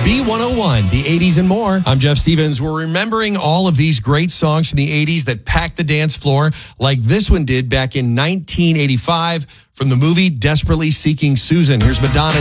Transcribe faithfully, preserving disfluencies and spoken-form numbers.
B one oh one, the eighties and more. I'm Jeff Stevens. We're remembering all of these great songs from the eighties that packed the dance floor like this one did back in nineteen eighty-five from the movie Desperately Seeking Susan. Here's Madonna.